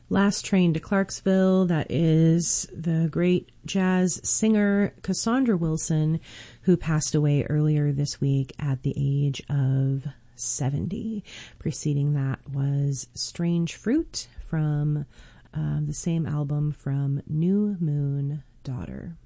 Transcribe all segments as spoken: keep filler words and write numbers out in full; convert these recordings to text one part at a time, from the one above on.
Last Train to Clarksville, that is the great jazz singer Cassandra Wilson, who passed away earlier this week at the age of seventy. Preceding that was Strange Fruit from uh, the same album from New Moon Daughter.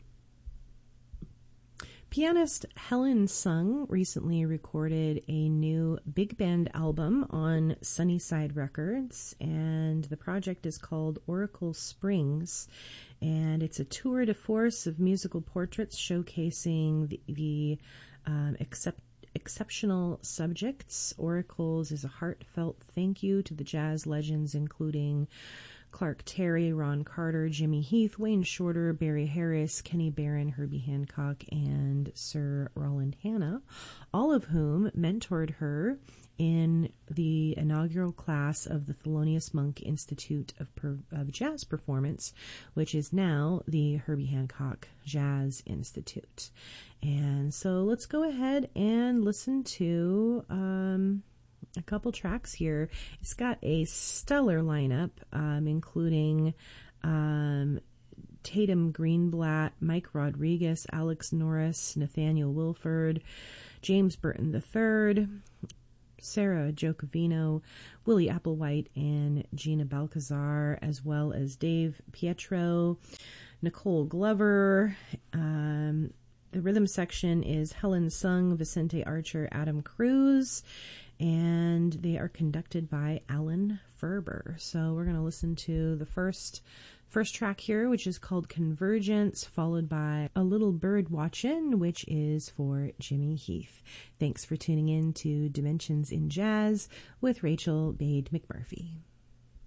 Pianist Helen Sung recently recorded a new big band album on Sunnyside Records, and the project is called Oracle Springs, and it's a tour de force of musical portraits showcasing the, the um, except, exceptional subjects. Oracles is a heartfelt thank you to the jazz legends, including Clark Terry, Ron Carter, Jimmy Heath, Wayne Shorter, Barry Harris, Kenny Barron, Herbie Hancock, and Sir Roland Hanna, all of whom mentored her in the inaugural class of the Thelonious Monk Institute of, per- of Jazz Performance, which is now the Herbie Hancock Jazz Institute. And so let's go ahead and listen to Um, a couple tracks here. It's got a stellar lineup, um, including um, Tatum Greenblatt, Mike Rodriguez, Alex Norris, Nathaniel Wilford, James Burton the third, Sarah Giacovino, Willie Applewhite, and Gina Balcazar, as well as Dave Pietro, Nicole Glover. Um, the rhythm section is Helen Sung, Vicente Archer, Adam Cruz, and they are conducted by Alan Ferber. So we're going to listen to the first first track here, which is called Convergence, followed by A Little Bird Watchin', which is for Jimmy Heath. Thanks for tuning in to Dimensions in Jazz with Rachel Bade McMurphy.